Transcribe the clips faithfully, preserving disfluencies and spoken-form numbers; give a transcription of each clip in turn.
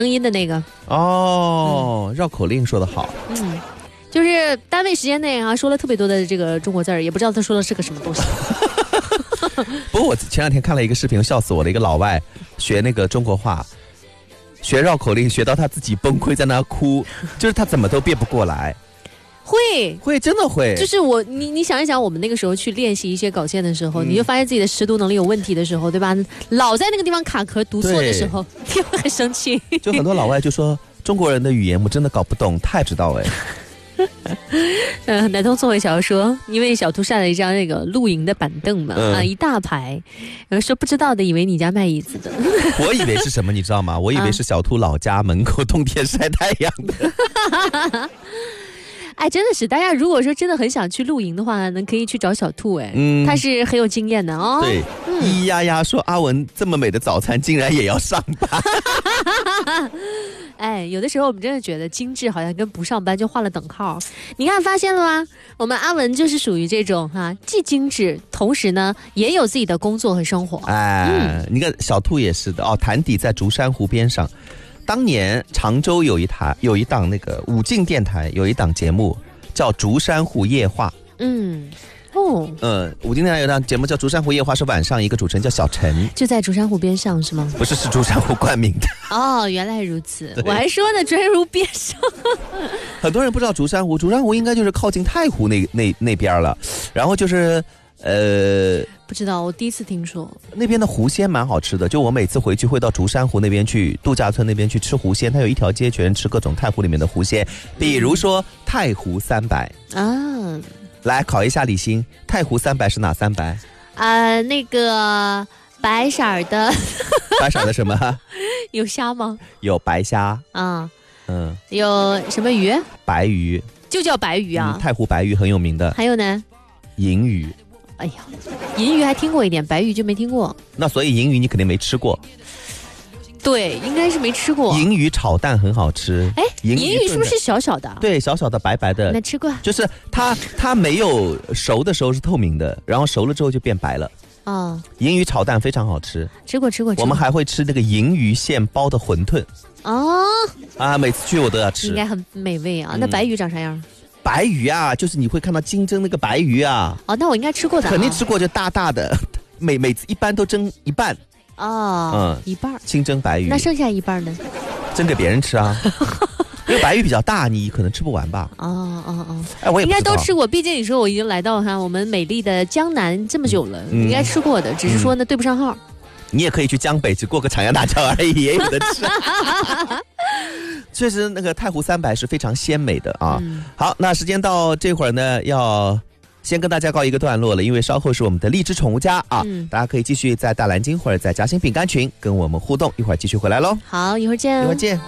声音的那个哦、嗯，绕口令说得好。 嗯，就是单位时间内啊，说了特别多的这个中国字儿，也不知道他说的是个什么东西。 不过我前两天看了一个视频，笑死我了，一个老外学那个中国话，学绕口令学到他自己崩溃在那哭，就是他怎么都变不过来。 会会真的会， 就是我你你想一想，我们那个时候去练习一些稿件的时候、嗯，你就发现自己的识读能力有问题的时候，对吧？老在那个地方卡壳读错的时候，你会很生气。 就很多老外就说中国人的语言我真的搞不懂，太知道哎。 呃，南通送回小说，因为小图晒了一张那个露营的板凳嘛，嗯、啊，一大排，然后说不知道的以为你家卖椅子的， 我以为是什么，你知道吗？我以为是小图老家门口冬天晒太阳的。 哎，真的是，大家如果说真的很想去露营的话，能可以去找小兔，哎、嗯，他是很有经验的哦。 对，咿咿呀呀说阿文这么美的早餐竟然也要上班。 哎，有的时候我们真的觉得精致好像跟不上班就画了等号。你看发现了吗？我们阿文就是属于这种哈、啊，既精致，同时呢也有自己的工作和生活。 哎，嗯、你看小兔也是的哦，潭底在竹山湖边上。当年常州有一台有一档那个武进电台有一档节目叫《竹山湖夜话》。 嗯，哦， 嗯，武进电台有一档节目叫《竹山湖夜话》，是晚上一个主持人叫小陈， 就在竹山湖边上是吗？ 不是，是竹山湖冠名的。 哦，原来如此，我还说呢，竹山湖边上。 很多人不知道竹山湖，竹山湖应该就是靠近太湖那那那边了，然后就是呃。 不知道，我第一次听说。 那边的湖鲜蛮好吃的，就我每次回去会到竹山湖那边去度假村那边去吃湖鲜，它有一条街全吃各种太湖里面的湖鲜，比如说太湖三百啊。来考一下李欣，太湖三百是哪三百？ 呃，那个白色的。 白色的什么？ 有虾吗？ 有白虾啊，嗯，有什么鱼？ 白鱼， 就叫白鱼啊。 嗯、太湖白鱼很有名的。 还有呢？ 银鱼。 哎呀，银鱼还听过一点，白鱼就没听过。 那所以银鱼你肯定没吃过。 对，应该是没吃过。 银鱼炒蛋很好吃。 哎，银鱼是不是小小的？ 对，小小的白白的。 那吃过。 就是它，它没有熟的时候是透明的，然后熟了之后就变白了。啊、哦，银鱼炒蛋非常好吃。 吃过，吃过。 我们还会吃那个银鱼馅包的馄饨。哦。啊，每次去我都要吃。 应该很美味啊。嗯、那白鱼长啥样？ 白鱼啊，就是你会看到金蒸那个白鱼啊。 哦，那我应该吃过的、啊。 肯定吃过，就大大的，每每次一般都蒸一半。 哦，嗯，一半清蒸白鱼。 那剩下一半呢？ 蒸给别人吃啊。因为白鱼比较大，你可能吃不完吧。 哦哦哦， 哎，我也不应该都吃过，毕竟你说我已经来到哈我们美丽的江南这么久了，嗯、应该吃过的，只是说呢、嗯、对不上号。 你也可以去江北去过个长江大桥而已，也有的吃。确实，那个太湖三百是非常鲜美的啊。嗯、好，那时间到这会儿呢，要先跟大家告一个段落了，因为稍后是我们的荔枝宠物家啊，嗯、大家可以继续在大蓝鲸或者在夹心饼干群跟我们互动，一会儿继续回来喽。 好，一会儿见， 一会儿见。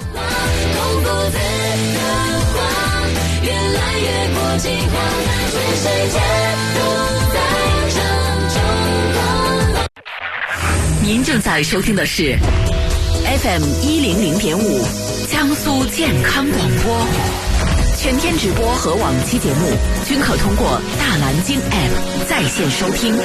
您正在收听的是 F M 一零零点五江苏健康广播，全天直播和往期节目均可通过大蓝鲸 App 在线收听。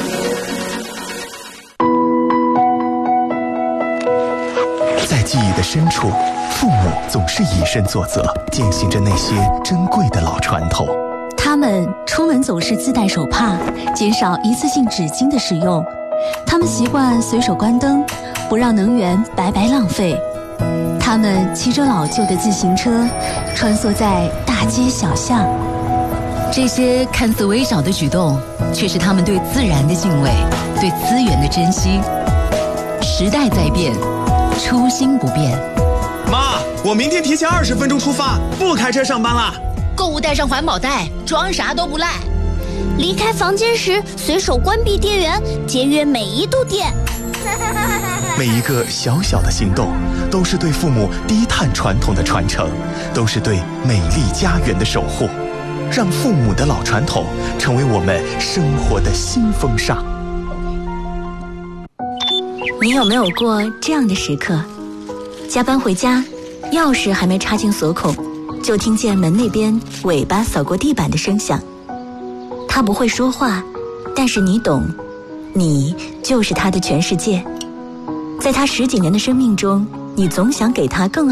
在记忆的深处，父母总是以身作则，践行着那些珍贵的老传统。 他们出门总是自带手帕，减少一次性纸巾的使用。他们习惯随手关灯，不让能源白白浪费。他们骑着老旧的自行车，穿梭在大街小巷。 这些看似微小的举动，却是他们对自然的敬畏，对资源的珍惜。时代在变，初心不变。 妈，我明天提前二十分钟出发，不开车上班了。 购物带上环保袋，装啥都不赖。 离开房间时，随手关闭电源，节约每一度电。 每一个小小的行动，都是对父母低碳传统的传承，都是对美丽家园的守护。让父母的老传统成为我们生活的新风尚。 你有没有过这样的时刻？加班回家，钥匙还没插进锁孔，就听见门那边尾巴扫过地板的声响。他不会说话，但是你懂，你就是他的全世界。在他十几年的生命中，你总想给他更好